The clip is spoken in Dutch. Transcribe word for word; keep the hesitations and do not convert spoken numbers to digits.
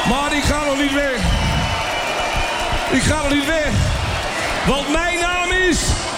Maar ik ga nog niet weg. Ik ga nog niet weg. Want mijn naam is...